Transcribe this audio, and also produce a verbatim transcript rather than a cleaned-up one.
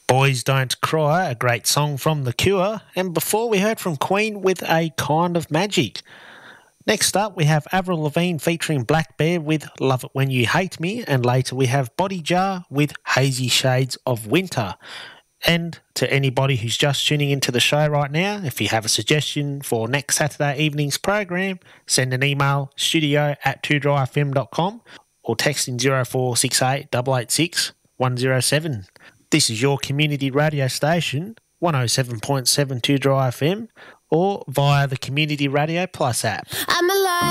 Boys Don't Cry, a great song from The Cure. And before we heard from Queen with A Kind of Magic. Next up, we have Avril Lavigne featuring Black Bear with Love It When You Hate Me. And later we have Body Jar with Hazy Shades of Winter. And to anybody who's just tuning into the show right now, if you have a suggestion for next Saturday evening's program, send an email, studio at two dry f m dot com or text in zero four six eight eight eight six one zero seven. This is your community radio station, one oh seven point seven Two Dry F M, or via the Community Radio Plus app. I'm alive.